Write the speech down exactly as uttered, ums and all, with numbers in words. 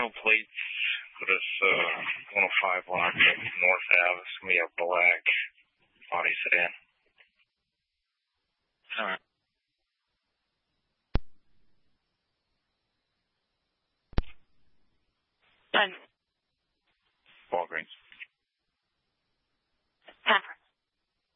no plates. Put us uh, one oh five block North Ave. It's going to be a black body sedan. All right. Walgreens.